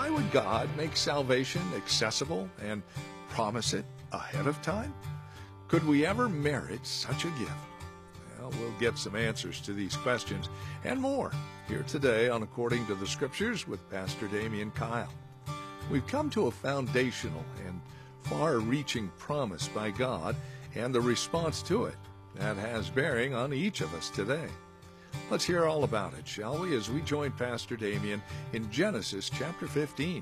why would God make salvation accessible and promise it ahead of time? Could we ever merit such a gift? Well, we'll get some answers to these questions and more here today on According to the Scriptures with Pastor Damian Kyle. We've come to a foundational and far-reaching promise by God and the response to it that has bearing on each of us today. Let's hear all about it, shall we, as we join Pastor Damian in Genesis chapter 15.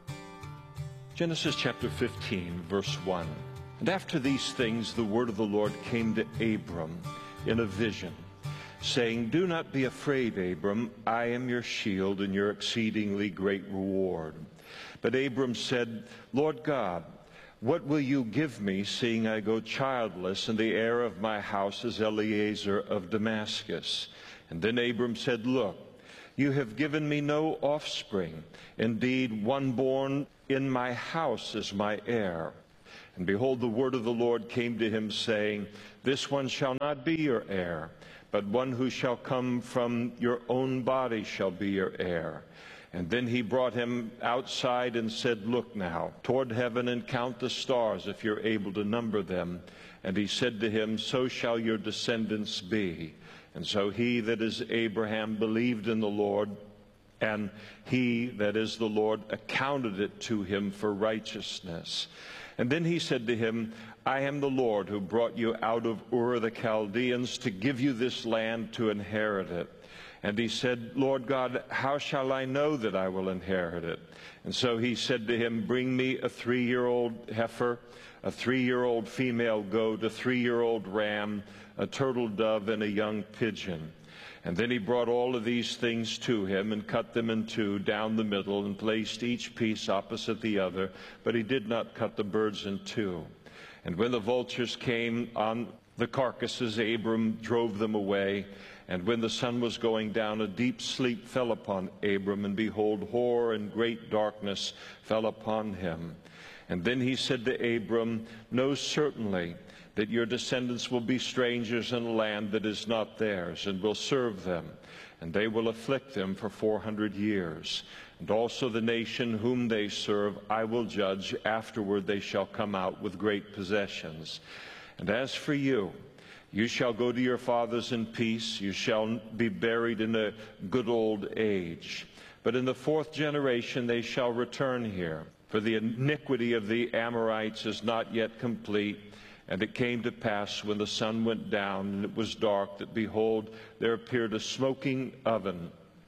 Genesis chapter 15, verse 1. And after these things the word of the Lord came to Abram in a vision, saying, Do not be afraid, Abram. I am your shield and your exceedingly great reward. But Abram said, Lord God, what will you give me, seeing I go childless, and the heir of my house is Eliezer of Damascus? And then Abram said, Look, you have given me no offspring. Indeed, one born in my house is my heir. And behold, the word of the Lord came to him, saying, This one shall not be your heir, but one who shall come from your own body shall be your heir. And then he brought him outside and said, Look now toward heaven and count the stars, if you're able to number them. And he said to him, So shall your descendants be. And so he, that is Abraham, believed in the Lord, and he, that is the Lord, accounted it to him for righteousness. And then he said to him, I am the Lord who brought you out of Ur of the Chaldeans to give you this land to inherit it. And he said, Lord God, how shall I know that I will inherit it? And so he said to him, Bring me a 3-year-old heifer, a 3-year-old female goat, a 3-year-old ram, a turtle dove, and a young pigeon. And then he brought all of these things to him and cut them in two down the middle and placed each piece opposite the other, but he did not cut the birds in two. And when the vultures came on the carcasses, Abram drove them away. And when the sun was going down, a deep sleep fell upon Abram, and behold, horror and great darkness fell upon him. And then he said to Abram, Know certainly that your descendants will be strangers in a land that is not theirs, and will serve them, and they will afflict them for 400 years. And also the nation whom they serve I will judge. Afterward they shall come out with great possessions. And as for you, you shall go to your fathers in peace. You shall be buried in a good old age. But in the 4th generation they shall return here, for the iniquity of the Amorites is not yet complete. And it came to pass, when the sun went down and it was dark, that behold, there appeared a smoking oven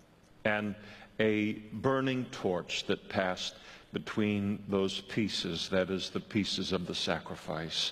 and a burning torch that passed between those pieces, that is, the pieces of the sacrifice.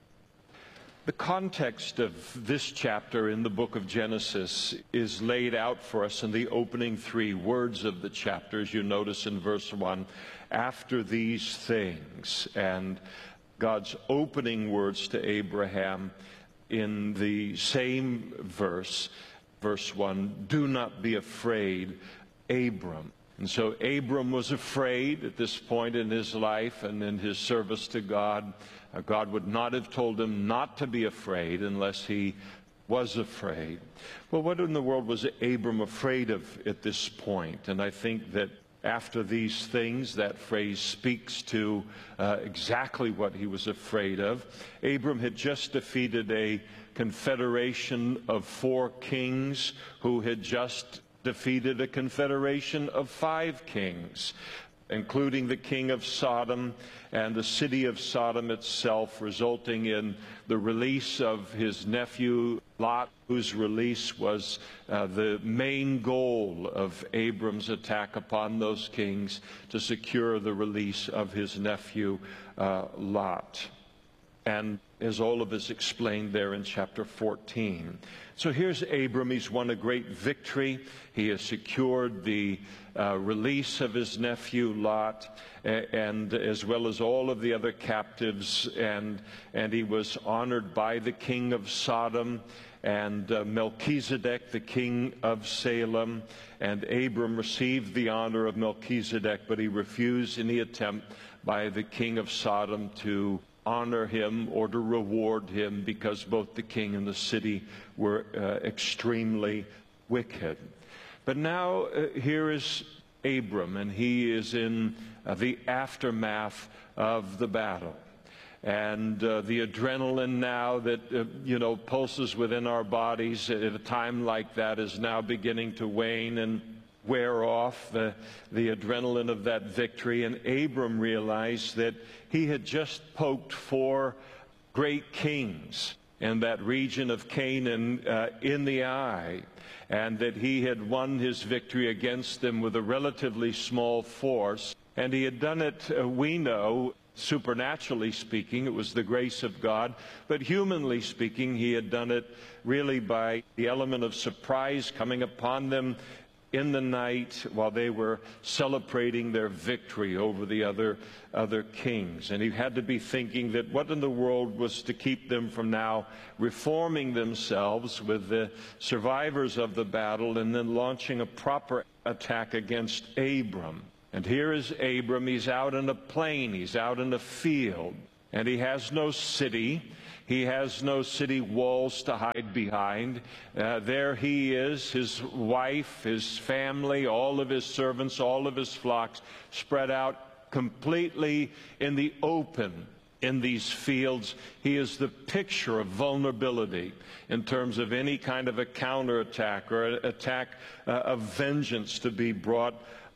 The context of this chapter in the book of Genesis is laid out for us in the opening 3 words of the chapter, as you notice in verse 1, after these things. And God's opening words to Abraham in the same verse, verse 1, Do not be afraid, Abram. And so Abram was afraid at this point in his life and in his service to God. God would not have told him not to be afraid unless he was afraid. Well, what in the world was Abram afraid of at this point? And I think that after these things, that phrase speaks to exactly what he was afraid of. Abram had just defeated a confederation of 4 kings who had just defeated a confederation of 5 kings, including the king of Sodom and the city of Sodom itself, resulting in the release of his nephew Lot, whose release was the main goal of Abram's attack upon those kings, to secure the release of his nephew Lot. And as Olaf has explained there in chapter 14. So here's Abram. He's won a great victory. He has secured the release of his nephew Lot, and as well as all of the other captives. And he was honored by the king of Sodom and Melchizedek, the king of Salem. And Abram received the honor of Melchizedek, but he refused any attempt by the king of Sodom to honor him or to reward him, because both the king and the city were extremely wicked. But now here is Abram, and he is in the aftermath of the battle. And the adrenaline now that, pulses within our bodies at a time like that is now beginning to wane and wear off, the adrenaline of that victory. And Abram realized that he had just poked 4 great kings in that region of Canaan in the eye, and that he had won his victory against them with a relatively small force. And he had done it, we know, supernaturally speaking, it was the grace of God, but humanly speaking, he had done it really by the element of surprise coming upon them in the night while they were celebrating their victory over the other kings. And he had to be thinking that what in the world was to keep them from now reforming themselves with the survivors of the battle and then launching a proper attack against Abram. And here is Abram. He's out in a plain, he's out in a field, and he has no city. He has no city walls to hide behind. There he is, his wife, his family, all of his servants, all of his flocks spread out completely in the open in these fields. He is the picture of vulnerability in terms of any kind of a counterattack or an attack of vengeance to be brought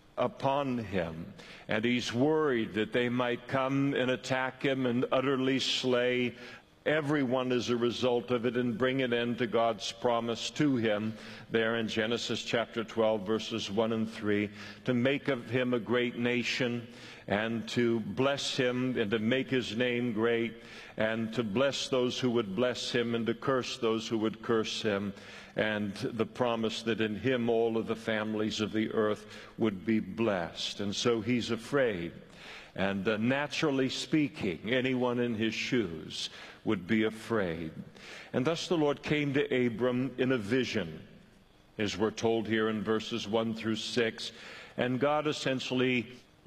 upon him. And he's worried that they might come and attack him and utterly slay everyone as a result of it and bring an end to God's promise to him there in Genesis chapter 12 verses 1 and 3, to make of him a great nation and to bless him and to make his name great and to bless those who would bless him and to curse those who would curse him, and the promise that in him all of the families of the earth would be blessed. And so he's afraid. And naturally speaking, anyone in his shoes would be afraid. And thus the Lord came to Abram in a vision, as we're told here in verses 1 through 6. And God essentially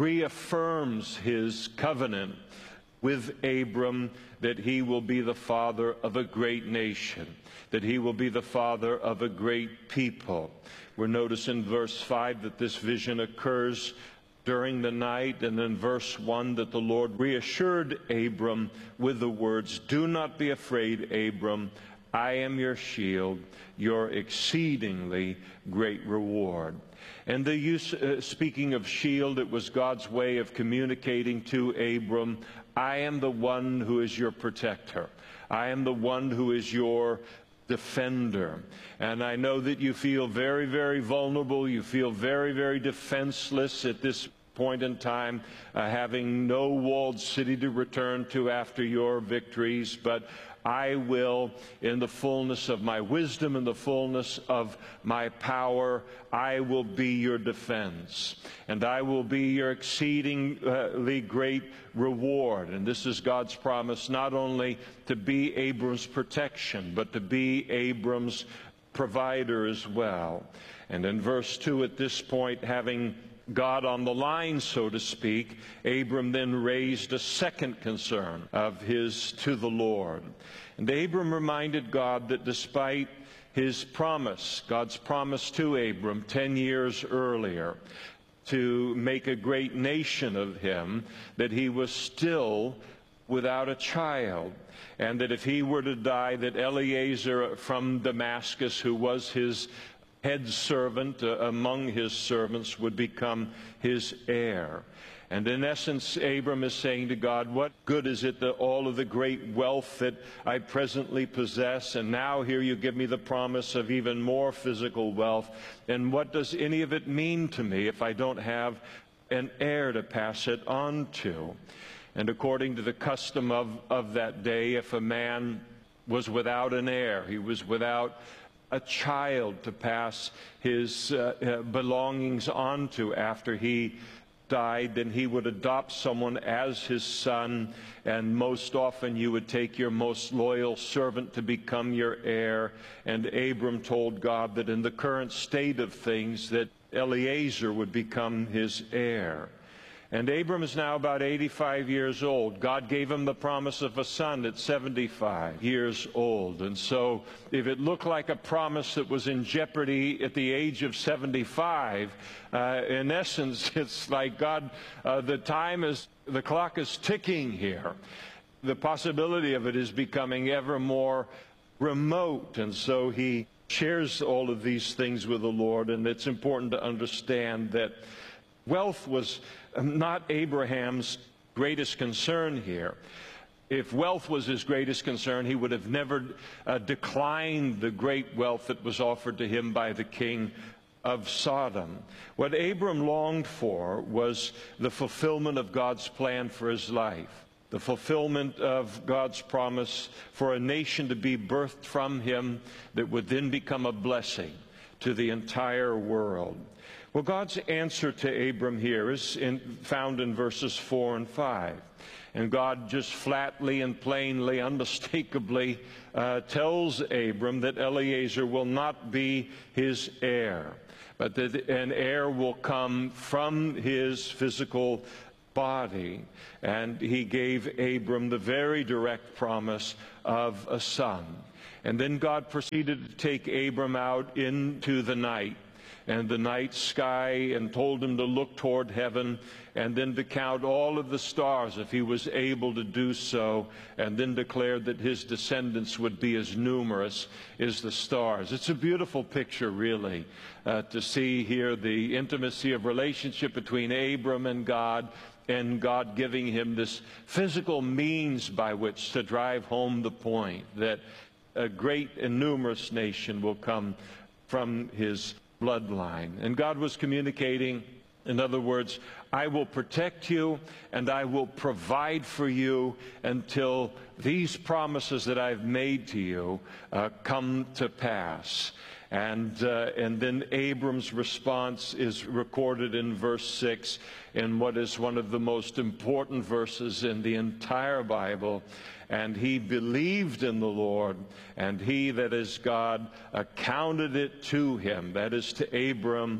reaffirms his covenant with Abram that he will be the father of a great nation, that he will be the father of a great people. We'll notice in verse 5 that this vision occurs during the night, and in verse 1 that the Lord reassured Abram with the words, "Do not be afraid, Abram. I am your shield, your exceedingly great reward." And the use, speaking of shield, it was God's way of communicating to Abram, I am the one who is your protector. I am the one who is your defender. And I know that you feel very, very vulnerable. You feel very, very defenseless at this point in time, having no walled city to return to after your victories. But I will, in the fullness of my wisdom and the fullness of my power, I will be your defense. And I will be your exceedingly great reward. And this is God's promise not only to be Abram's protection, but to be Abram's provider as well. And in verse 2, at this point, having God on the line, so to speak, Abram then raised a second concern of his to the Lord. And Abram reminded God that despite his promise, God's promise to Abram 10 years earlier, to make a great nation of him, that he was still without a child, and that if he were to die, that Eliezer from Damascus, who was his head servant among his servants, would become his heir. And in essence, Abram is saying to God, what good is it that all of the great wealth that I presently possess, and now here you give me the promise of even more physical wealth, and what does any of it mean to me if I don't have an heir to pass it on to? And according to the custom of that day, if a man was without an heir, he was without a child to pass his belongings on to after he died, then he would adopt someone as his son, and most often you would take your most loyal servant to become your heir. And Abram told God that in the current state of things that Eliezer would become his heir. And Abram is now about 85 years old. God gave him the promise of a son at 75 years old. And so if it looked like a promise that was in jeopardy at the age of 75, in essence, it's like God, the clock is ticking here. The possibility of it is becoming ever more remote. And so he shares all of these things with the Lord. And it's important to understand that wealth was not Abraham's greatest concern here. If wealth was his greatest concern, he would have never declined the great wealth that was offered to him by the king of Sodom. What Abram longed for was the fulfillment of God's plan for his life, the fulfillment of God's promise for a nation to be birthed from him that would then become a blessing to the entire world. Well, God's answer to Abram here is found in verses 4 and 5. And God just flatly and plainly, unmistakably tells Abram that Eliezer will not be his heir, but that an heir will come from his physical body. And he gave Abram the very direct promise of a son. And then God proceeded to take Abram out into the night and the night sky, and told him to look toward heaven, and then to count all of the stars if he was able to do so, and then declared that his descendants would be as numerous as the stars. It's a beautiful picture, really, to see here the intimacy of relationship between Abram and God giving him this physical means by which to drive home the point that a great and numerous nation will come from his bloodline. And God was communicating, in other words, I will protect you and I will provide for you until these promises that I've made to you come to pass. And then Abram's response is recorded in verse 6 in what is one of the most important verses in the entire Bible. And he believed in the Lord, and he, that is God, accounted it to him, that is to Abram,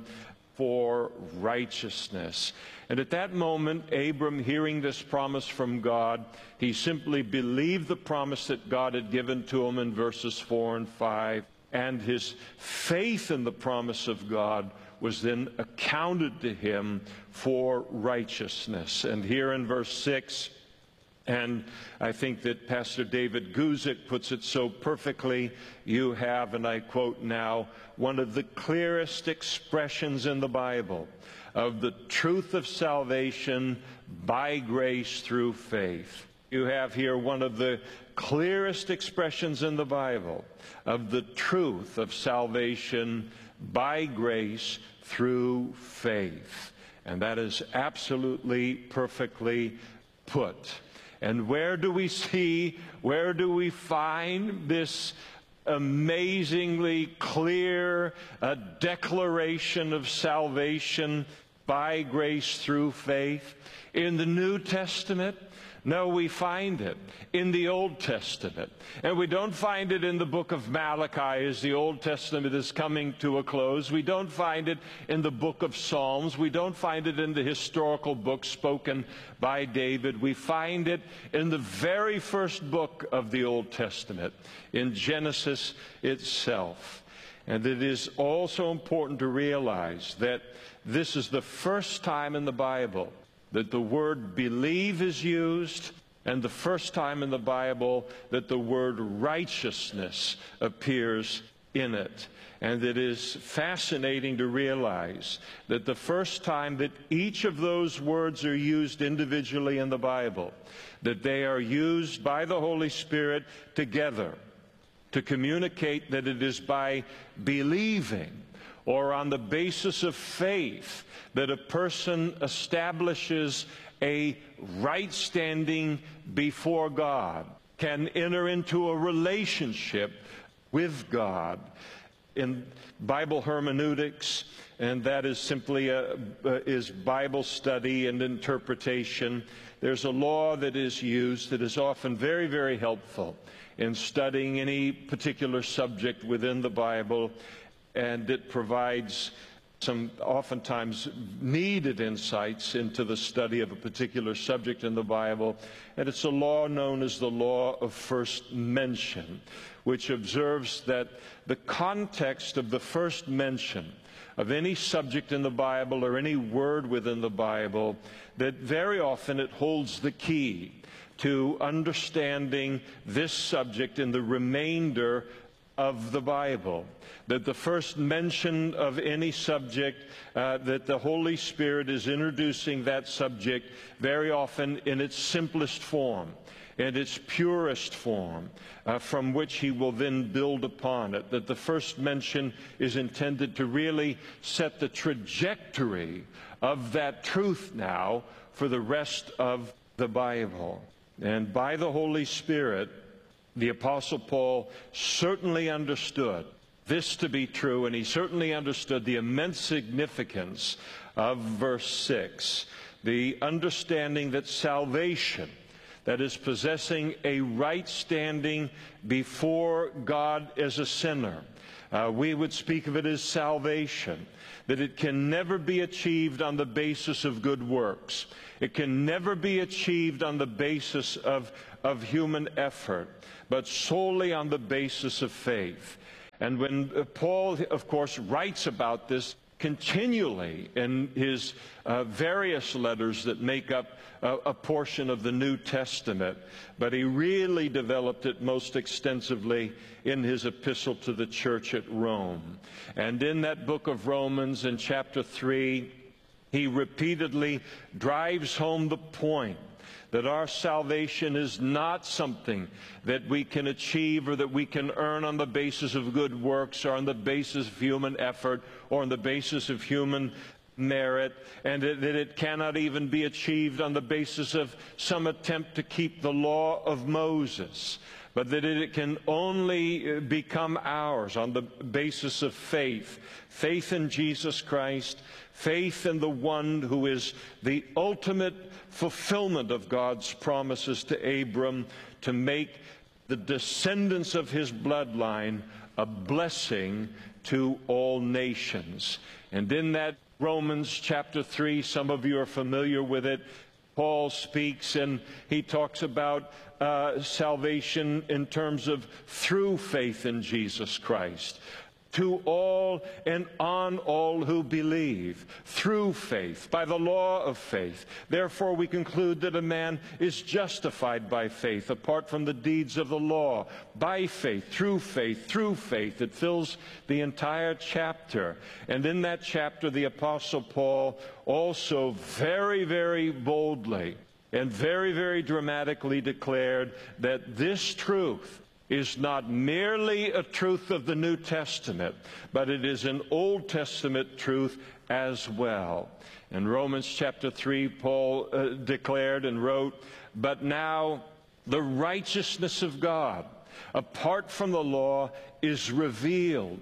for righteousness. And at that moment, Abram, hearing this promise from God, he simply believed the promise that God had given to him in verses 4 and 5, and his faith in the promise of God was then accounted to him for righteousness. And here in verse 6, and I think that Pastor David Guzik puts it so perfectly, you have, and I quote now, one of the clearest expressions in the Bible of the truth of salvation by grace through faith. You have here one of the clearest expressions in the Bible of the truth of salvation by grace through faith. And that is absolutely perfectly put. And where do we find this amazingly clear declaration of salvation by grace through faith? In the New Testament? No, we find it in the Old Testament. And we don't find it in the book of Malachi as the Old Testament is coming to a close. We don't find it in the book of Psalms. We don't find it in the historical books spoken by David. We find it in the very first book of the Old Testament, in Genesis itself. And it is also important to realize that this is the first time in the Bible that the word believe is used, and the first time in the Bible that the word righteousness appears in it. And it is fascinating to realize that the first time that each of those words are used individually in the Bible, that they are used by the Holy Spirit together to communicate that it is by believing or on the basis of faith that a person establishes a right standing before God, can enter into a relationship with God. In Bible hermeneutics, and that is simply is Bible study and interpretation, there's a law that is used that is often very, very helpful in studying any particular subject within the Bible, and it provides some oftentimes needed insights into the study of a particular subject in the Bible, and it's a law known as the law of first mention, which observes that the context of the first mention of any subject in the Bible or any word within the Bible, that very often it holds the key to understanding this subject in the remainder of the Bible. That the first mention of any subject, that the Holy Spirit is introducing that subject very often in its simplest form, in its purest form, from which he will then build upon it. That the first mention is intended to really set the trajectory of that truth now for the rest of the Bible. And by the Holy Spirit, the Apostle Paul certainly understood this to be true, and he certainly understood the immense significance of verse 6, the understanding that salvation, that is possessing a right standing before God as a sinner, we would speak of it as salvation, that it can never be achieved on the basis of good works. It can never be achieved on the basis of human effort, but solely on the basis of faith. And when Paul, of course, writes about this continually in his various letters that make up a portion of the New Testament, but he really developed it most extensively in his epistle to the church at Rome. And in that book of Romans, in chapter 3, he repeatedly drives home the point that our salvation is not something that we can achieve or that we can earn on the basis of good works or on the basis of human effort or on the basis of human merit, and that it cannot even be achieved on the basis of some attempt to keep the law of Moses, but that it can only become ours on the basis of faith. Faith in Jesus Christ, faith in the one who is the ultimate fulfillment of God's promises to Abram to make the descendants of his bloodline a blessing to all nations. And in that Romans chapter 3, some of you are familiar with it, Paul speaks and he talks about salvation in terms of through faith in Jesus Christ. To all and on all who believe, through faith, by the law of faith. Therefore we conclude that a man is justified by faith, apart from the deeds of the law, by faith, through faith, through faith. It fills the entire chapter. And in that chapter, the Apostle Paul also very, very boldly and very, very dramatically declared that this truth is not merely a truth of the New Testament, but it is an Old Testament truth as well. In Romans chapter 3, Paul declared and wrote, "But now the righteousness of God, apart from the law, is revealed,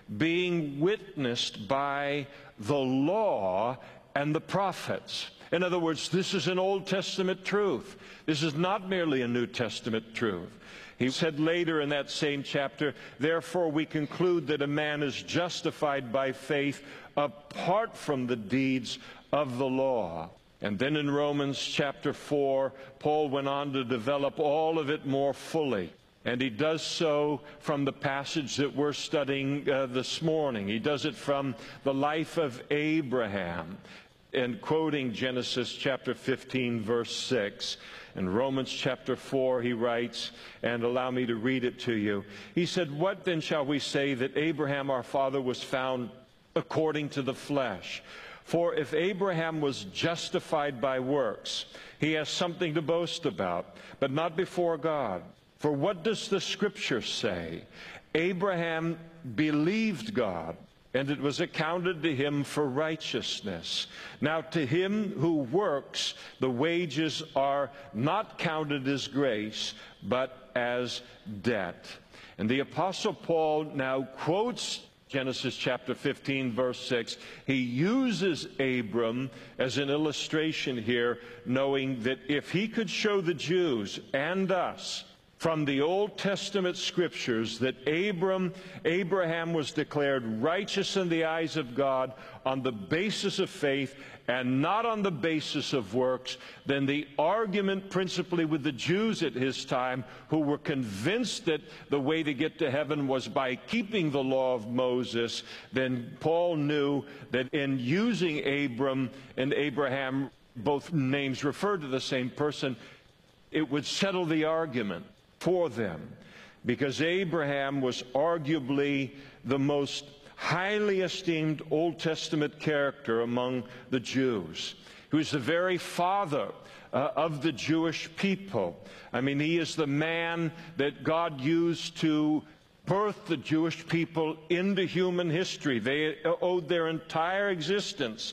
being witnessed by the law and the prophets." In other words, this is an Old Testament truth. This is not merely a New Testament truth. He said later in that same chapter, "Therefore we conclude that a man is justified by faith apart from the deeds of the law." And then in Romans chapter 4, Paul went on to develop all of it more fully. And he does so from the passage that we're studying this morning. He does it from the life of Abraham, and quoting Genesis chapter 15, verse 6. In Romans chapter 4, he writes, and allow me to read it to you. He said, "What then shall we say that Abraham our father was found according to the flesh? For if Abraham was justified by works, he has something to boast about, but not before God. For what does the Scripture say? Abraham believed God, and it was accounted to him for righteousness. Now to him who works, the wages are not counted as grace, but as debt." And the Apostle Paul now quotes Genesis chapter 15, verse 6. He uses Abram as an illustration here, knowing that if he could show the Jews and us from the Old Testament scriptures that Abraham was declared righteous in the eyes of God on the basis of faith and not on the basis of works, then the argument principally with the Jews at his time, who were convinced that the way to get to heaven was by keeping the law of Moses, then Paul knew that in using Abram and Abraham, both names refer to the same person, it would settle the argument for them, because Abraham was arguably the most highly esteemed Old Testament character among the Jews. He was the very father of the Jewish people. I mean, he is the man that God used to birth the Jewish people into human history. They owed their entire existence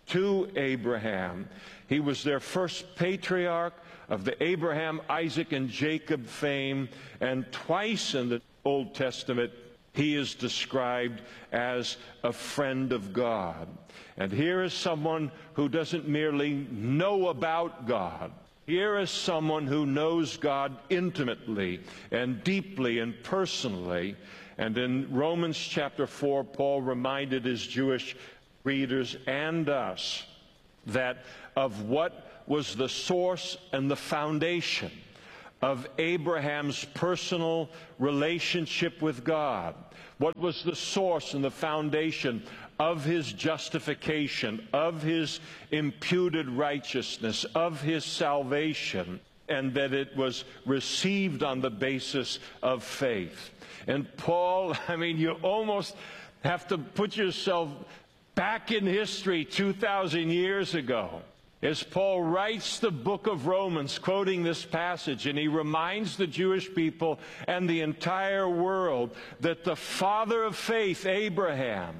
to Abraham. He was their first patriarch of the Abraham, Isaac, and Jacob fame, and twice in the Old Testament he is described as a friend of God. And here is someone who doesn't merely know about God. Here is someone who knows God intimately and deeply and personally. And in Romans chapter 4, Paul reminded his Jewish readers and us that of what was the source and the foundation of Abraham's personal relationship with God. What was the source and the foundation of his justification, of his imputed righteousness, of his salvation, and that it was received on the basis of faith. And Paul, I mean, you almost have to put yourself back in history 2,000 years ago, as Paul writes the book of Romans, quoting this passage, and he reminds the Jewish people and the entire world that the father of faith, Abraham,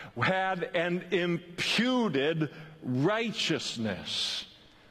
had an imputed righteousness.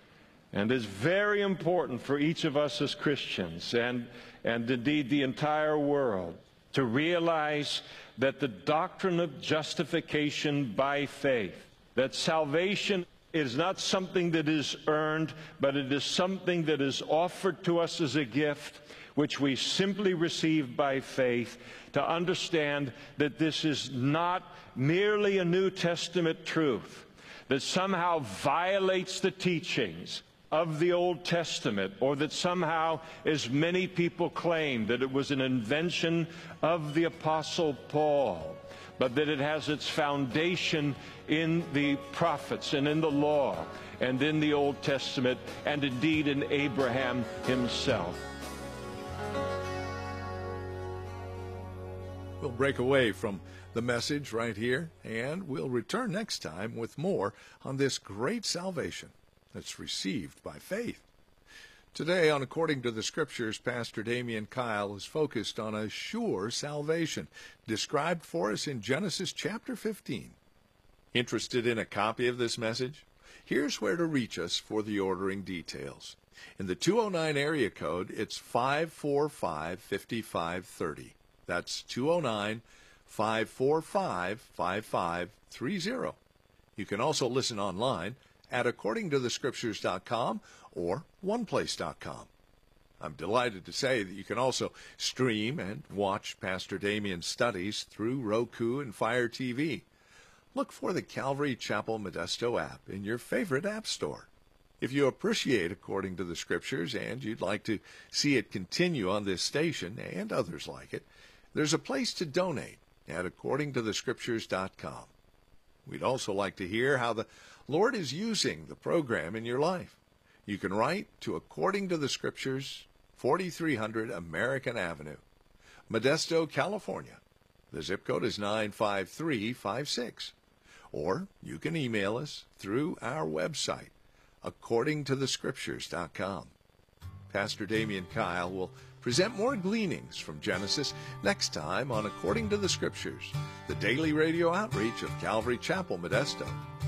And is very important for each of us as Christians, and indeed the entire world, to realize that the doctrine of justification by faith, that salvation is not something that is earned, but it is something that is offered to us as a gift, which we simply receive by faith, to understand that this is not merely a New Testament truth that somehow violates the teachings of the Old Testament, or that somehow, as many people claim, that it was an invention of the Apostle Paul, but that it has its foundation in the prophets and in the law and in the Old Testament, and indeed in Abraham himself. We'll break away from the message right here, and we'll return next time with more on this great salvation that's received by faith. Today, on According to the Scriptures, Pastor Damian Kyle is focused on a sure salvation described for us in Genesis chapter 15. Interested in a copy of this message? Here's where to reach us for the ordering details. In the 209 area code, it's 545-5530. That's 209-545-5530. You can also listen online at accordingtothescriptures.com or oneplace.com. I'm delighted to say that you can also stream and watch Pastor Damian's studies through Roku and Fire TV. Look for the Calvary Chapel Modesto app in your favorite app store. If you appreciate According to the Scriptures and you'd like to see it continue on this station and others like it, there's a place to donate at accordingtothescriptures.com. We'd also like to hear how the Lord is using the program in your life. You can write to According to the Scriptures, 4300 American Avenue, Modesto, California. The zip code is 95356. Or you can email us through our website, accordingtothescriptures.com. Pastor Damian Kyle will present more gleanings from Genesis next time on According to the Scriptures, the daily radio outreach of Calvary Chapel, Modesto.